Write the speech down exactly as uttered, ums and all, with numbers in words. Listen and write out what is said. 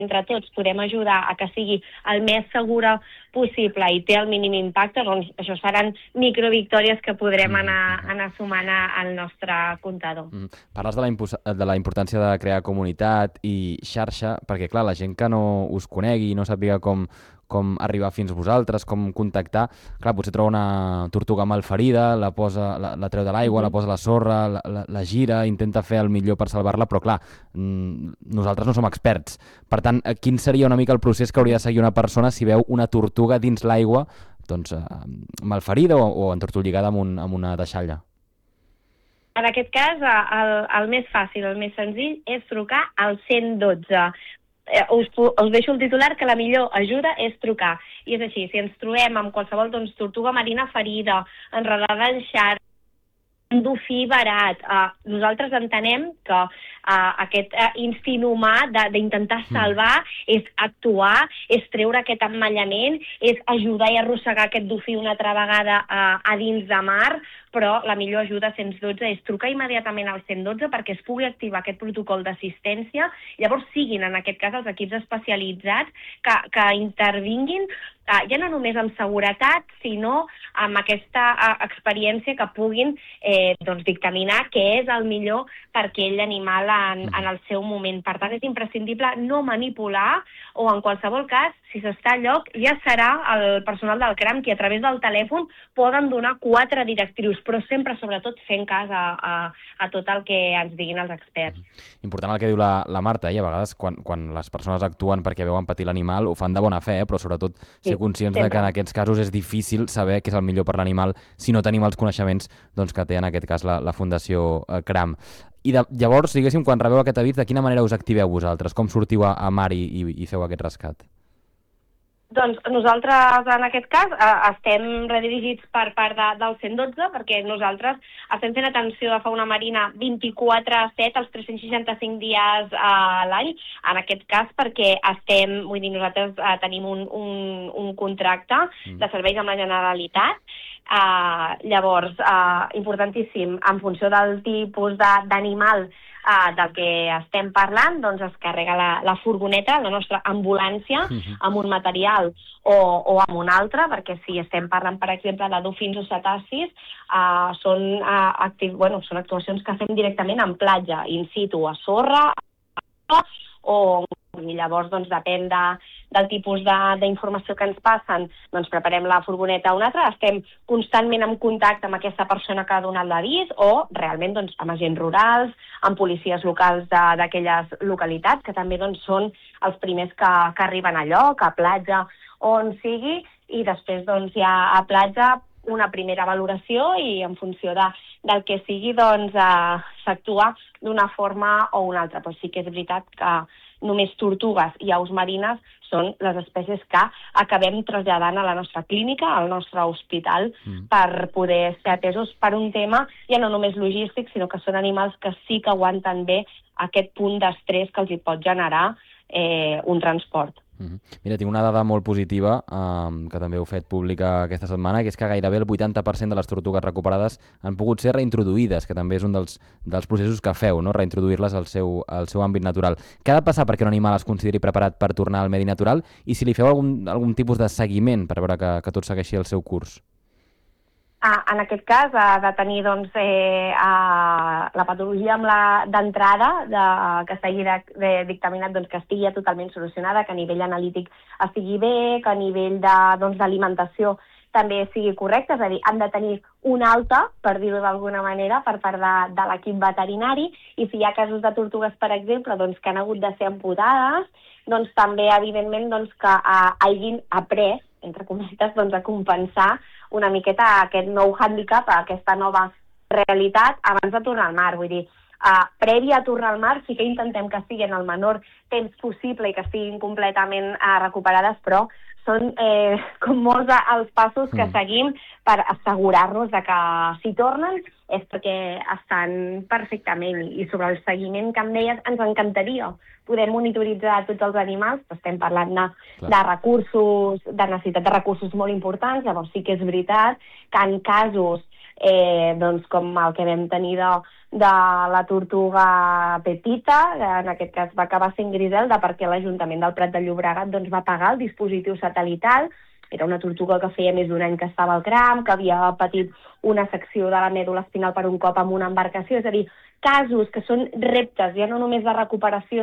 entre tots podem ajudar a que sigui el més segura possible i té el mínim impacte, doncs això seran microvictòries que podrem anar, anar sumant al nostre comptador. Mm. Parles de la, de la importància de crear comunitat i xarxa, perquè clar, la gent que no us conegui, no sàpiga com, com arribar fins vosaltres, com contactar, clar, potser troba una tortuga malferida, la, posa, la, la treu de l'aigua, mm-hmm. la posa a la sorra, la, la, la gira, intenta fer el millor per salvar-la, però clar, nosaltres no som experts. Per tant, quin seria una mica el procés que hauria de seguir una persona si veu una tortuga dins l'aigua, doncs, eh, malferida o, o entortolligada amb, un, amb una deixalla? En aquest cas, el, el més fàcil, el més senzill, és trucar al cent dotze. Eh, us, us deixo el titular que la millor ajuda és trucar. I és així, si ens trobem amb qualsevol doncs, tortuga marina ferida, enredada en xarxa, un dofí barat, eh, nosaltres entenem que eh, aquest eh, instint humà d'intentar salvar és actuar, és treure aquest emmallament, és ajudar i arrossegar aquest dofí una altra vegada eh, a dins de mar, però la millor ajuda cent dotze és trucar immediatament al cent dotze perquè es pugui activar aquest protocol d'assistència, llavors siguin en aquest cas els equips especialitzats que, que intervinguin eh, ja no només amb seguretat, sinó amb aquesta eh, experiència que puguin eh, doncs, dictaminar què és el millor per aquell animal en, en el seu moment. Per tant, és imprescindible no manipular o, en qualsevol cas, si s'està a lloc, ja serà el personal del CRAM qui a través del telèfon poden donar quatre directrius, però sempre, sobretot, fent cas a, a, a tot el que ens diguin els experts. Important el que diu la, la Marta, i a vegades quan, quan les persones actuen perquè veuen patir l'animal ho fan de bona fe, eh? Però sobretot ser conscients sí, de que en aquests casos és difícil saber què és el millor per l'animal si no tenim els coneixements doncs, que té en aquest cas la, la Fundació eh, CRAM. I de, llavors, diguéssim, quan rebeu aquest avís, de quina manera us activeu vosaltres? Com sortiu a, a mar i, i, i feu aquest rescat? Doncs nosaltres, en aquest cas, eh, estem redirigits per part de, del cent dotze perquè nosaltres estem fent atenció a fauna marina vint-i-quatre set els tres-cents seixanta-cinc dies a l'any. En aquest cas, perquè estem, vull dir, nosaltres eh, tenim un, un, un contracte mm. de serveis amb la Generalitat. Uh, llavors, uh, importantíssim, en funció del tipus d'animal uh, del que estem parlant, doncs es carrega la, la furgoneta, la nostra ambulància, uh-huh. amb un material o, o amb un altre, perquè si estem parlant, per exemple, de dofins o cetacis, uh, són, uh, activ, bueno, són actuacions que fem directament en platja, in situ, a sorra, o i llavors doncs, depèn de, del tipus d'informació que ens passen, doncs preparem la furgoneta a una altra, estem constantment en contacte amb aquesta persona que ha donat l'avís o realment doncs, amb agents rurals, amb policies locals d'aquelles localitats, que també doncs, són els primers que, que arriben a lloc, a platja, on sigui, i després doncs, ja a platja una primera valoració i en funció de, del que sigui doncs, eh, s'actua d'una forma o una altra. Però sí que és veritat que només tortugues i aus marines són les espècies que acabem traslladant a la nostra clínica, al nostre hospital, mm. per poder ser atesos per un tema ja no només logístic, sinó que són animals que sí que aguanten bé aquest punt d'estrès que els hi pot generar eh, un transport. Mm-hmm. Mira, tinc una dada molt positiva um, que també heu fet pública aquesta setmana, que és que gairebé el vuitanta per cent de les tortugues recuperades han pogut ser reintroduïdes, que també és un dels, dels processos que feu, no? Reintroduir-les al seu, al seu àmbit natural. Què ha de passar perquè un animal es consideri preparat per tornar al medi natural i si li feu algun, algun tipus de seguiment per veure que, que tot segueixi el seu curs? Ah, en aquest cas ha de tenir doncs, eh, a, la patologia d'entrada que s'hagi de, de dictaminat doncs, que estigui ja totalment solucionada, que a nivell analític estigui bé, que a nivell d'alimentació doncs, també sigui correcte, és a dir, han de tenir una alta, per dir-ho d'alguna manera, per part de, de l'equip veterinari, i si hi ha casos de tortugues, per exemple, doncs, que han hagut de ser amputades, doncs també, evidentment, doncs, que eh, hagin après, entre cometes, doncs, a compensar una miqueta aquest nou hàndicap, aquesta nova realitat, abans de tornar al mar. Vull dir, uh, previ a tornar al mar sí que intentem que siguin el menor temps possible i que estiguin completament uh, recuperades, però són eh, com molts els passos que mm. seguim per assegurar-nos de que si tornen és perquè estan perfectament. I sobre el seguiment que em deies, ens encantaria poder monitoritzar tots els animals, estem parlant de, de recursos, de necessitat de recursos molt importants, llavors sí que és veritat que en casos eh, doncs, com el que vam tenir de, de la tortuga petita, en aquest cas va acabar sent Griselda perquè l'Ajuntament del Prat de Llobregat doncs, va pagar el dispositiu satelital. Era una tortuga que feia més d'un any que estava al cram, que havia patit una secció de la mèdula espinal per un cop amb una embarcació, és a dir, casos que són reptes, ja no només de recuperació,